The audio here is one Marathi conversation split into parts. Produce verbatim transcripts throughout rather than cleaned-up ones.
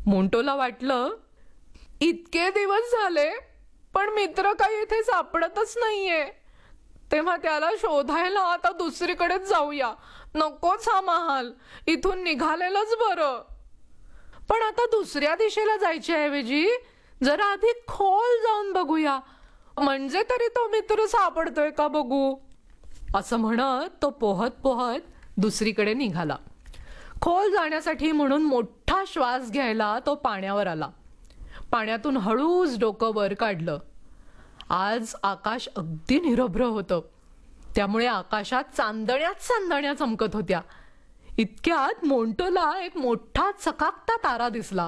मोंटोला वाटलं, इतके दिवस झाले पण मित्र काही इथे सापडतच नाहीये. तेव्हा त्याला शोधायला आता दुसरीकडेच जाऊया. नकोच हा महाल, इथून निघालेलंच बरं. पण आता दुसऱ्या दिशेला जायच्या ऐवजी जरा आधी खोल जाऊन बघूया, म्हणजे तरी तो मित्र सापडतोय का बघू. असं म्हणत तो पोहत पोहत दुसरीकडे निघाला. खोल जाण्यासाठी म्हणून मोठा श्वास घ्यायला तो पाण्यावर आला. पाण्यातून हळूच डोकं वर काढलं. आज आकाश अगदी निरभ्र होतं, त्यामुळे आकाशात चांदण्याच चांदण्या चमकत होत्या. इतक्यात मोंटोला एक मोठा चकाकता तारा दिसला.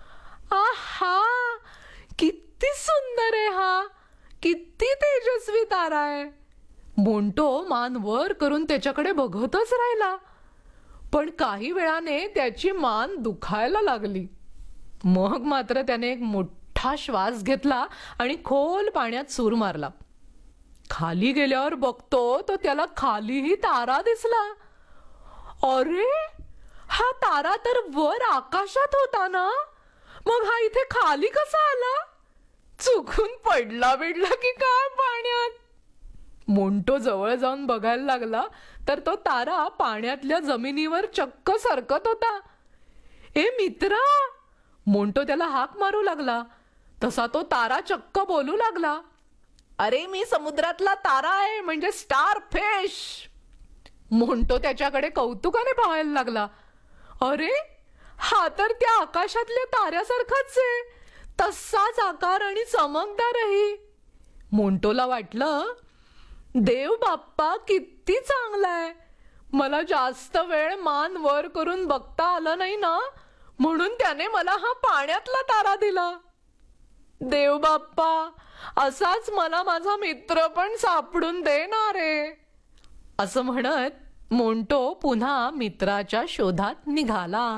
आहा, किती सुंदर आहे हा, किती तेजस्वी तारा आहे. मोंटो मान वर करून त्याच्याकडे बघतच राहिला. पण काही वेळाने त्याची मान दुखायला लागली. मग मात्र त्याने एक मोठा श्वास घेतला आणि खोल पाण्यात सूर मारला. खाली गेल्यावर बघतो तो त्याला खालीही तारा दिसला. अरे, हा तारा तर वर आकाशात होता ना, मग हा इथे खाली कसा आला? चुकून पडला बिडला की काय पाण्यात? मोंटो जवळ जाऊन बघायला लागला तर तो तारा पाण्यातल्या जमिनीवर चक्क सरकत होता. ए मित्रा, मोंटो त्याला हाक मारू लागला. तसा तो तारा चक्क बोलू लागला, अरे मी समुद्रातला तारा आहे, म्हणजे स्टार फिश. मोंटो त्याच्याकडे कौतुकाने पाहायला लागला. अरे, हा तर त्या आकाशातल्या ताऱ्यासारखाच आहे, तसाच आकार आणि चमकदारही. मोंटोला वाटलं, देव बाप्पा किती चांगला आहे. मला जास्त वेळ मान वर करून बघता आलं नाही ना, म्हणून त्याने मला हा पाण्यातला तारा दिला. देव बाप्पा, असाच मला माझा मित्र पण सापडून दे ना रे. असं म्हणत मोंटो पुन्हा मित्राच्या शोधात निघाला.